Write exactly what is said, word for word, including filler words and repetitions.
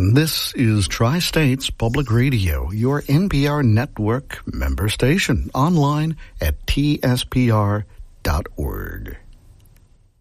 And this is Tri-States Public Radio, your N P R network member station, online at T S P R dot